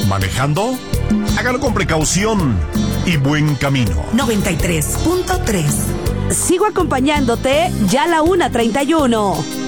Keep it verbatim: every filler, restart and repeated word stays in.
¿Manejando? Hágalo con precaución y buen camino. noventa y tres punto tres. Sigo acompañándote ya a la una treinta y uno.